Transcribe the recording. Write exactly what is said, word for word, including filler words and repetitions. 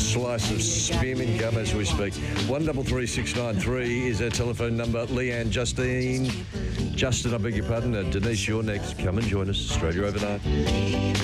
slice of spearmint gum as we speak. One double three six nine three is our telephone number. Leanne, Justine, Justin, I beg your pardon. Uh, Denise, you're next. Come and join us. Australia Overnight.